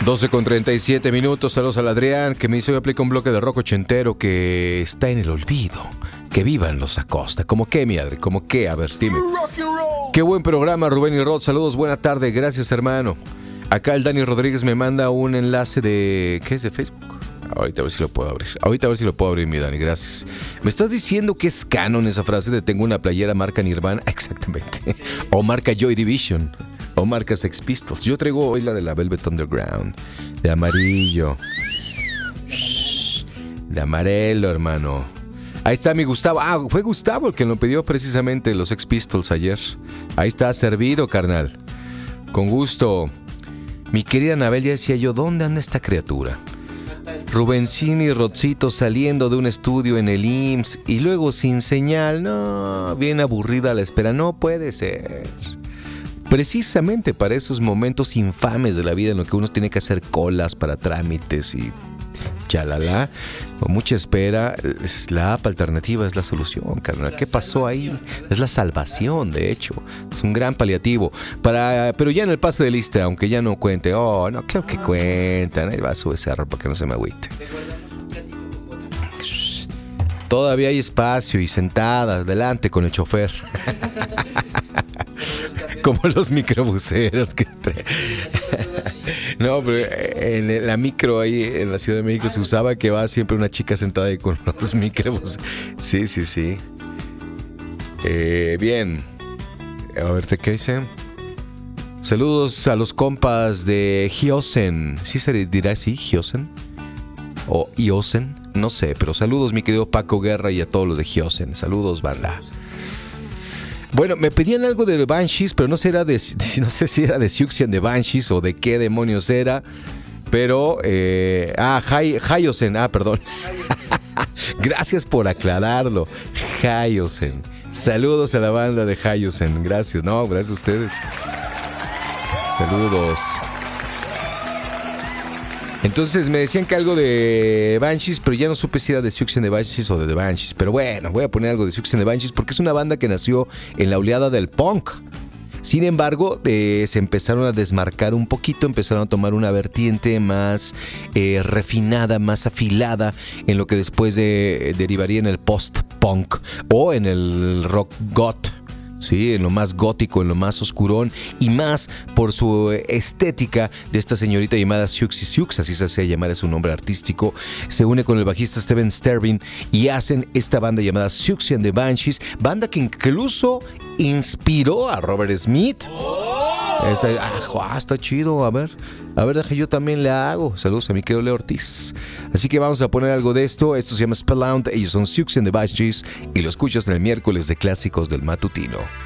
12:37. Saludos al Adrián, que me hizo que aplica un bloque de rock ochentero que está en el olvido. Que vivan los Acosta. ¿Cómo qué, mi Adri? ¿Cómo qué? A ver, dime. Qué buen programa, Rubén y Rod. Saludos, buena tarde. Gracias, hermano. Acá el Dani Rodríguez me manda un enlace de... ¿Qué es? ¿De Facebook? Ahorita a ver si lo puedo abrir. Mi Dani, gracias. ¿Me estás diciendo que es canon esa frase de tengo una playera marca Nirvana? Exactamente. O marca Joy Division. O marca Sex Pistols. Yo traigo hoy la de la Velvet Underground. De amarillo. De amarelo, hermano. Ahí está mi Gustavo. Ah, fue Gustavo el que lo pidió precisamente los Sex Pistols ayer. Ahí está, servido, carnal. Con gusto. Mi querida Anabel, ya decía yo, ¿dónde anda esta criatura? Rubencini y Rodcito saliendo de un estudio en el IMSS y luego sin señal. No, bien aburrida la espera. No puede ser. Precisamente para esos momentos infames de la vida en los que uno tiene que hacer colas para trámites y chalala, con mucha espera, la app alternativa es la solución, carnal. ¿Qué pasó ahí? Es la salvación, de hecho. Es un gran paliativo. Pero ya en el pase de lista, aunque ya no cuente. Oh, no, claro que cuentan. Ahí va a su SR para que no se me agüite. Todavía hay espacio y sentada adelante con el chofer. Como los microbuseros que no, pero en la micro ahí en la Ciudad de México se usaba que va siempre una chica sentada ahí con los microbuseros. Sí. Bien. A ver, ¿qué dice? Saludos a los compas de Hiosen. ¿Sí se dirá así? ¿Hiosen? ¿O Iosen? No sé, pero saludos, mi querido Paco Guerra, y a todos los de Hiosen. Saludos, banda. Bueno, me pedían algo de Banshees, pero no sé si era de Siouxsie and the Banshees o de qué demonios era. Pero, Hyosen, perdón. Gracias por aclararlo. Hyosen. Saludos a la banda de Hyosen. Gracias, gracias a ustedes. Saludos. Entonces me decían que algo de Banshees, pero ya no supe si era de Siouxsie and the Banshees o de The Banshees. Pero bueno, voy a poner algo de Siouxsie and the Banshees porque es una banda que nació en la oleada del punk. Sin embargo, se empezaron a desmarcar un poquito, empezaron a tomar una vertiente más refinada, más afilada en lo que después derivaría en el post-punk o en el rock goth. Sí, en lo más gótico, en lo más oscurón y más por su estética de esta señorita llamada Siouxsie Sioux, así se hace llamar, es su nombre artístico. Se une con el bajista Steven Sterling y hacen esta banda llamada Siouxsie and the Banshees, banda que incluso inspiró a Robert Smith. Está chido, a ver, deja yo también le hago. Saludos a mi querido Leo Ortiz. Así que vamos a poner algo de esto. Esto se llama Spellbound, ellos son Siouxsie and the Banshees y lo escuchas en el miércoles de clásicos del matutino.